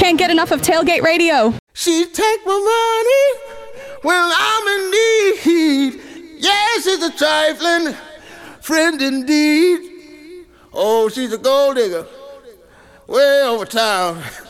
can't get enough of Tailgate Radio. She take my money when I'm in need. Yes, she's a trifling friend indeed. Oh, she's a gold digger way over town.